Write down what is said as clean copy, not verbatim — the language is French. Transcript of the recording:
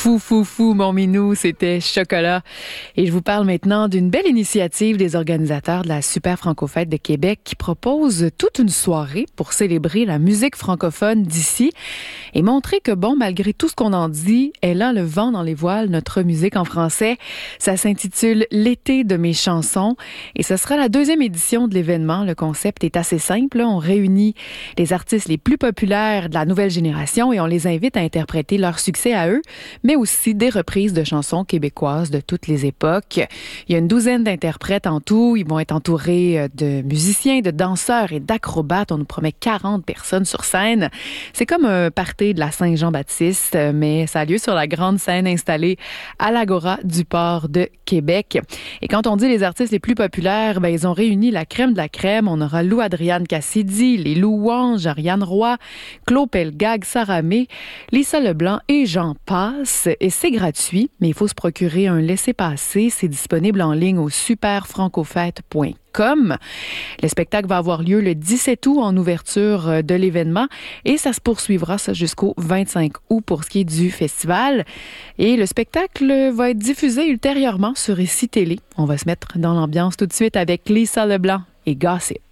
Fou, mon minou, c'était Chocolat. Et je vous parle maintenant d'une belle initiative des organisateurs de la Super Franco-Fête de Québec qui propose toute une soirée pour célébrer la musique francophone d'ici et montrer que, bon, malgré tout ce qu'on en dit, elle a le vent dans les voiles, notre musique en français. Ça s'intitule « L'été de mes chansons » et ce sera la 2e édition de l'événement. Le concept est assez simple. On réunit les artistes les plus populaires de la nouvelle génération et on les invite à interpréter leur succès à eux, mais aussi des reprises de chansons québécoises de toutes les époques. Il y a une 12aine d'interprètes en tout. Ils vont être entourés de musiciens, de danseurs et d'acrobates. On nous promet 40 personnes sur scène. C'est comme un party de la Saint-Jean-Baptiste, mais ça a lieu sur la grande scène installée à l'Agora du port de Québec. Et quand on dit les artistes les plus populaires, ben, ils ont réuni la crème de la crème. On aura Lou-Adrienne Cassidy, les Louanges, Ariane Roy, Claude Pelgag, Sarah May, Lisa Leblanc et j'en passe. Et c'est gratuit, mais il faut se procurer un laissez-passer. C'est disponible en ligne au superfrancofête.com. Le spectacle va avoir lieu le 17 août en ouverture de l'événement et ça se poursuivra jusqu'au 25 août pour ce qui est du festival. Et le spectacle va être diffusé ultérieurement sur ICI Télé. On va se mettre dans l'ambiance tout de suite avec Lisa Leblanc et Gossip.